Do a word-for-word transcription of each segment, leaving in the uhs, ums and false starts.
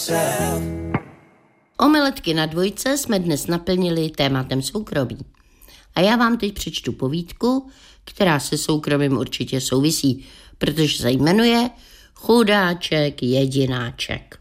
Omeletky na dvojce jsme dnes naplnili tématem soukromí. A já vám teď přečtu povídku, která se soukromím určitě souvisí, protože se jmenuje Chudáček jedináček.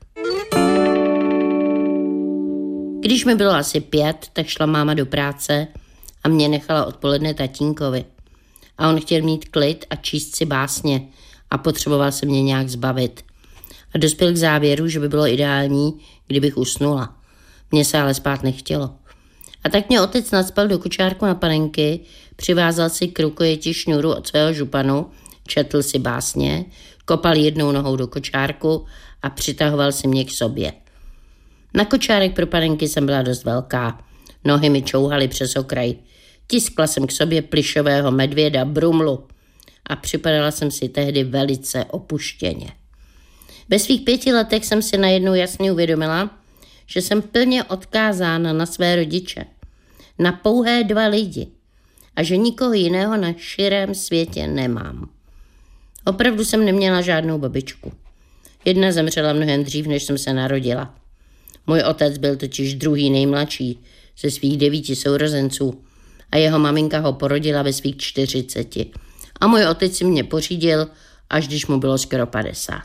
Když mi bylo asi pět, tak šla máma do práce a mě nechala odpoledne tatínkovi. A on chtěl mít klid a číst si básně a potřeboval se mě nějak zbavit. A dospěl k závěru, že by bylo ideální, kdybych usnula. Mně se ale spát nechtělo. A tak mě otec nacpal do kočárku na panenky, přivázal si k rukojeti šňůru od svého županu, četl si básně, kopal jednou nohou do kočárku a přitahoval si mě k sobě. Na kočárek pro panenky jsem byla dost velká. Nohy mi čouhaly přes okraj. Tiskla jsem k sobě plyšového medvěda Brumlu a připadala jsem si tehdy velice opuštěně. Ve svých pěti letech jsem si najednou jasně uvědomila, že jsem plně odkázána na své rodiče, na pouhé dva lidi a že nikoho jiného na širém světě nemám. Opravdu jsem neměla žádnou babičku. Jedna zemřela mnohem dřív, než jsem se narodila. Můj otec byl totiž druhý nejmladší ze svých devíti sourozenců a jeho maminka ho porodila ve svých čtyřiceti. A můj otec si mě pořídil, až když mu bylo skoro padesát.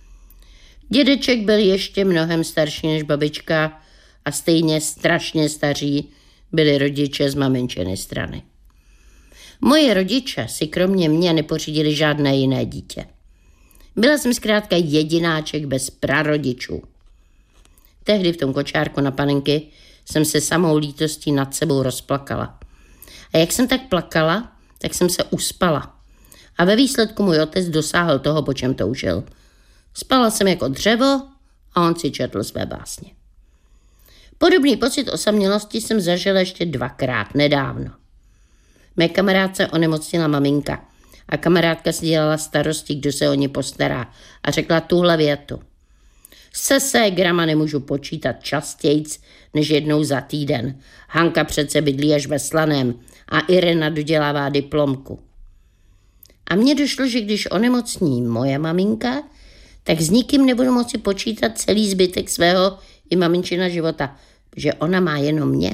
Dědeček byl ještě mnohem starší než babička a stejně strašně staří byli rodiče z maminčiny strany. Moje rodiče si kromě mě nepořídili žádné jiné dítě. Byla jsem zkrátka jedináček bez prarodičů. Tehdy v tom kočárku na panenky jsem se samou lítostí nad sebou rozplakala. A jak jsem tak plakala, tak jsem se uspala. A ve výsledku můj otec dosáhl toho, po čem toužil. Spala jsem jako dřevo a on si četl své básně. Podobný pocit osamělosti jsem zažila ještě dvakrát nedávno. Mé kamarádce onemocnila maminka a kamarádka si dělala starosti, kdo se o ně postará a řekla tuhle větu. Se ségrama nemůžu počítat častějc než jednou za týden. Hanka přece bydlí až ve Slaném a Irena dodělává diplomku. A mně došlo, že když onemocní moje maminka, tak s nikým nebudu moci počítat celý zbytek svého i maminčina života, že ona má jenom mě.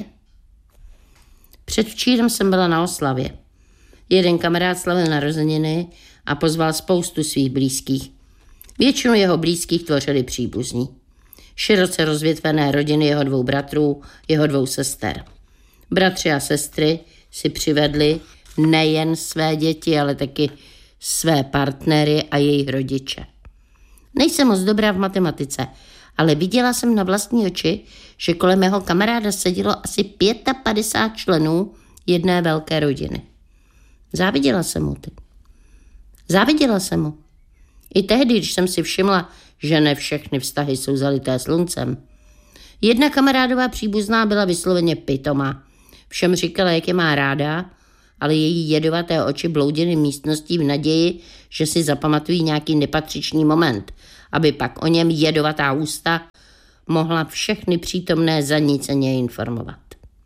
Předvčírem jsem byla na oslavě. Jeden kamarád slavil narozeniny a pozval spoustu svých blízkých. Většinu jeho blízkých tvořili příbuzní. Široce rozvětvené rodiny jeho dvou bratrů, jeho dvou sester. Bratři a sestry si přivedli nejen své děti, ale taky své partnery a jejich rodiče. Nejsem moc dobrá v matematice, ale viděla jsem na vlastní oči, že kolem mého kamaráda sedělo asi padesát pět členů jedné velké rodiny. Záviděla jsem mu ty. Záviděla jsem mu. I tehdy, když jsem si všimla, že ne všechny vztahy jsou zalité sluncem. Jedna kamarádová příbuzná byla vysloveně pitomá. Všem říkala, jak je má ráda, ale její jedovaté oči bloudily místností v naději, že si zapamatují nějaký nepatřičný moment, aby pak o něm jedovatá ústa mohla všechny přítomné zaníceně informovat.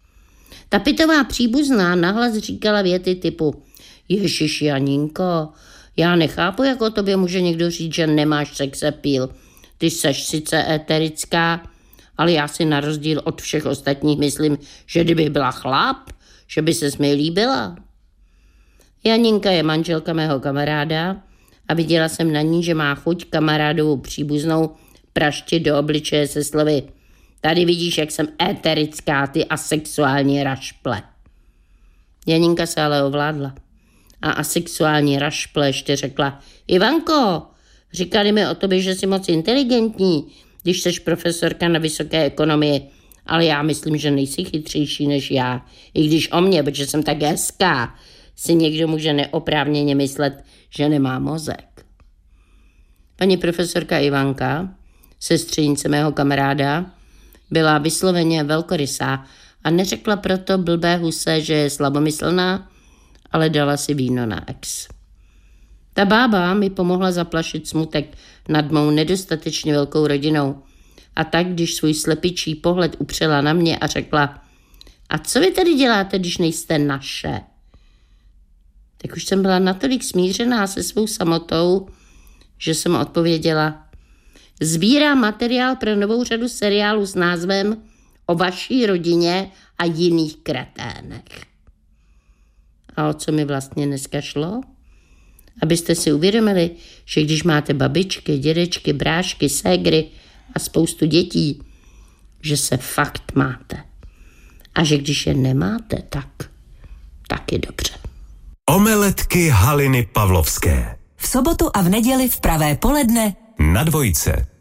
Ta pitová příbuzná nahlas říkala věty typu Ježiš Janinko, já nechápu, jak o tobě může někdo říct, že nemáš sex appeal. Ty seš sice éterická, ale já si na rozdíl od všech ostatních myslím, že kdybych byla chlap, že by ses mi líbila. Janinka je manželka mého kamaráda a viděla jsem na ní, že má chuť kamarádovou příbuznou praštit do obličeje se slovy tady vidíš, jak jsem éterická, ty asexuální rašple. Janinka se ale ovládla a asexuální rašple ještě řekla Ivanko, říkali mi o tobě, že jsi moc inteligentní, když jsi profesorka na vysoké ekonomii, ale já myslím, že nejsi chytřejší než já, i když o mě, protože jsem tak hezká, si někdo může neoprávněně myslet, že nemá mozek. Paní profesorka Ivanka, sestřenice mého kamaráda, byla vysloveně velkorysá a neřekla proto blbé huse, že je slabomyslná, ale dala si víno na ex. Ta bába mi pomohla zaplašit smutek nad mou nedostatečně velkou rodinou a tak, když svůj slepičí pohled upřela na mě a řekla a co vy tady děláte, když nejste naše? Tak už jsem byla natolik smířená se svou samotou, že jsem odpověděla Sbírám materiál pro novou řadu seriálu s názvem O vaší rodině a jiných kreténech. A o co mi vlastně dneska šlo? Abyste si uvědomili, že když máte babičky, dědečky, brášky, ségry a spoustu dětí, že se fakt máte. A že když je nemáte, tak taky dobře. Omeletky Haliny Pavlovské. V sobotu a v neděli v pravé poledne Na Dvojce.